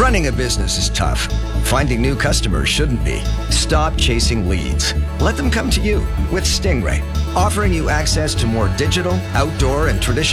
Running a business is tough. Finding new customers shouldn't be. Stop chasing leads. Let them come to you with Stingray, offering you access to more digital, outdoor, and traditional